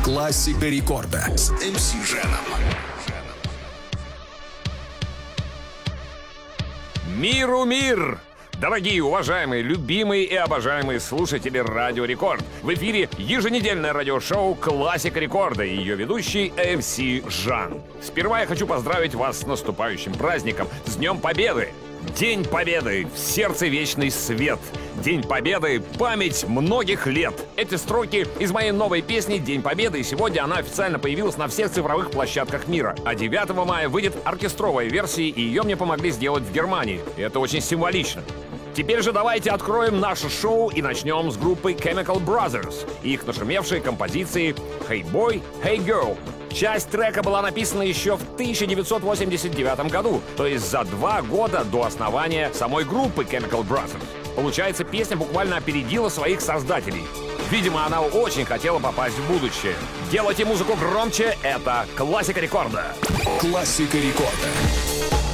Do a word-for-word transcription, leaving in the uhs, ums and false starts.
Классика рекорда с эм си Женом. Миру мир! Дорогие, уважаемые, любимые и обожаемые слушатели Радио Рекорд. В эфире еженедельное радиошоу «Классика рекорда» и ее ведущий эм си Жан. Сперва я хочу поздравить вас с наступающим праздником, с Днем Победы! День Победы, в сердце вечный свет. День Победы, память многих лет. Эти строки из моей новой песни «День Победы», и сегодня она официально появилась на всех цифровых площадках мира. А девятого мая выйдет оркестровая версия, и ее мне помогли сделать в Германии. И это очень символично. Теперь же давайте откроем наше шоу и начнем с группы Chemical Brothers и их нашумевшей композиции «Hey Boy, Hey Girl». Часть трека была написана еще в тысяча девятьсот восемьдесят девятом году, то есть за два года до основания самой группы Chemical Brothers. Получается, песня буквально опередила своих создателей. Видимо, она очень хотела попасть в будущее. Делайте музыку громче, это «Классика рекорда». Классика рекорда.